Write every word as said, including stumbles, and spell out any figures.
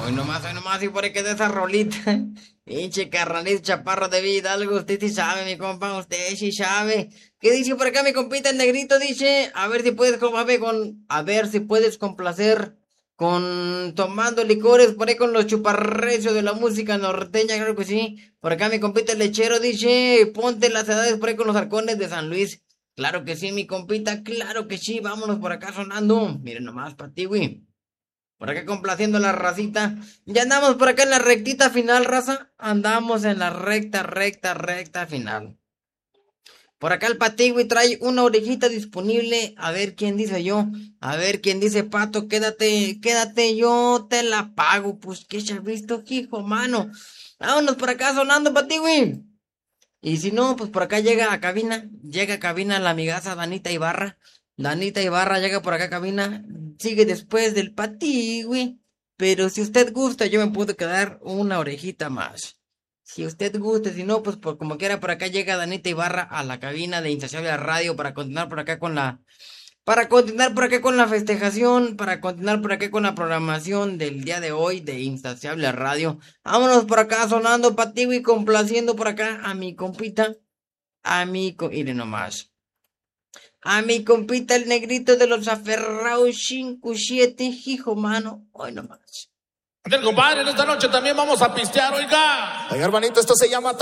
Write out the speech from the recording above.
Hoy nomás, hoy nomás, y por ahí queda esa rolita. Pinche carnalito chaparro de vida, algo usted sí sabe, mi compa, usted sí sabe. ¿Qué dice por acá mi compita el negrito? Dice, a ver si puedes, compa, ve con, a ver si puedes complacer con tomando licores por ahí con los chuparrecios de la música norteña, claro que sí. Por acá mi compita el lechero dice, ponte las edades por ahí con los halcones de San Luis. Claro que sí, mi compita, claro que sí, vámonos por acá sonando. Miren nomás, pa' ti, güey. Por acá complaciendo a la racita. Ya andamos por acá en la rectita final, raza. Andamos en la recta, recta, recta final. Por acá el Patigui trae una orejita disponible. A ver quién dice yo. A ver quién dice Pato. Quédate, quédate, yo te la pago. Pues que ya has visto, hijo, mano. Vámonos por acá sonando, Patigui. Y si no, pues por acá llega a cabina. Llega a cabina la amigaza Danita Ibarra. Danita Ibarra llega por acá a cabina. Sigue después del Patigui. Pero si usted gusta, yo me puedo quedar una orejita más. Si usted gusta, si no, pues por como quiera, por acá llega Danita Ibarra a la cabina de Insaciable Radio para continuar por acá con la, para continuar por acá con la festejación, para continuar por acá con la programación del día de hoy de Insaciable Radio. Vámonos por acá sonando patigo y complaciendo por acá a mi compita, a mi, co mire nomás, a mi compita el negrito de los aferrados cinco siete, hijo mano, hoy nomás. Compadre, esta noche también vamos a pistear, oiga. Oiga, hermanito, esto se llama